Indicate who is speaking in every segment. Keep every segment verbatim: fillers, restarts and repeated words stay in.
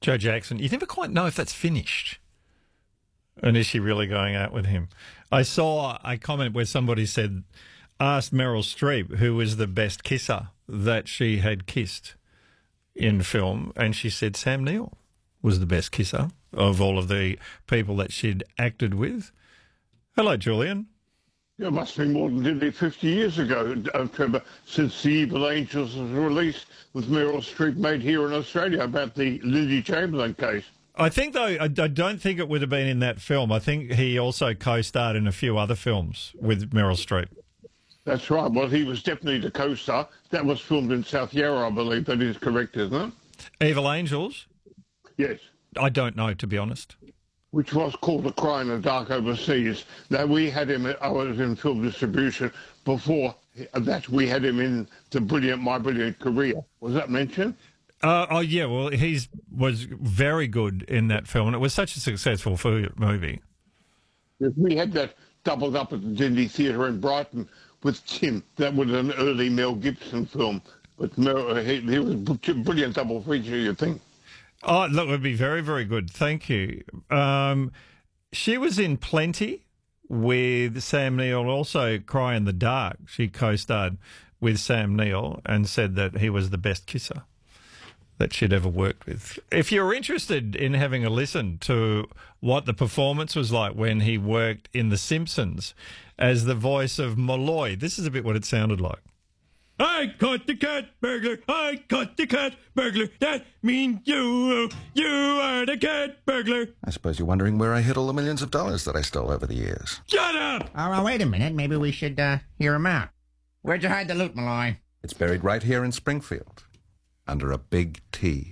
Speaker 1: Joe Jackson. You never quite know if that's finished. And is she really going out with him? I saw a comment where somebody said, asked Meryl Streep who was the best kisser that she had kissed in film, and she said Sam Neill was the best kisser of all of the people that she'd acted with. Hello, Julian.
Speaker 2: Yeah, it must be more than nearly fifty years ago, uh, Trevor, since The Evil Angels was released with Meryl Streep made here in Australia about the Lily Chamberlain case.
Speaker 1: I think, though, I, I don't think it would have been in that film. I think he also co-starred in a few other films with Meryl Streep.
Speaker 2: That's right. Well, he was definitely the co-star. That was filmed in South Yarra, I believe. That is correct, isn't it?
Speaker 1: Evil Angels?
Speaker 2: Yes.
Speaker 1: I don't know, to be honest.
Speaker 2: Which was called A Cry in the Dark Overseas. Now, we had him, I was in film distribution. Before that, we had him in the brilliant My Brilliant Career. Was that mentioned?
Speaker 1: Uh, oh, yeah, well, he was very good in that film, and it was such a successful movie.
Speaker 2: Yes, we had that doubled up at the Dindy Theatre in Brighton with Tim. That was an early Mel Gibson film. But Mel, he, he was a brilliant double feature, you think?
Speaker 1: Oh, look, it would be very, very good. Thank you. Um, she was in Plenty with Sam Neill, also Cry in the Dark. She co-starred with Sam Neill and said that he was the best kisser that she'd ever worked with. If you're interested in having a listen to what the performance was like when he worked in The Simpsons as the voice of Malloy, this is a bit what it sounded like. I caught the cat burglar. I caught the cat burglar. That means you. You are the cat burglar.
Speaker 3: I suppose you're wondering where I hid all the millions of dollars that I stole over the years.
Speaker 1: Shut up!
Speaker 4: Oh, well, wait a minute. Maybe we should uh, hear him out. Where'd you hide the loot, Malloy?
Speaker 3: It's buried right here in Springfield, under a big T.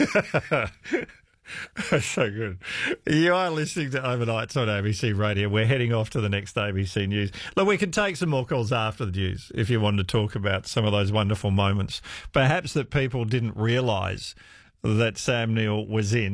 Speaker 1: That's so good. You are listening to Overnights on A B C Radio. We're heading off to the next A B C News. Look, we can take some more calls after the news if you want to talk about some of those wonderful moments, perhaps that people didn't realise that Sam Neill was in.